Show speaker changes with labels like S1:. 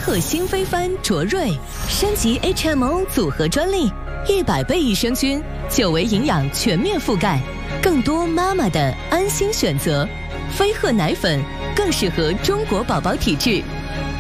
S1: 鹤新飞帆卓瑞，升级 HMO 组合专利，100倍益生菌，9维营养全面覆盖，更多妈妈的安心选择。飞鹤奶粉更适合中国宝宝体质。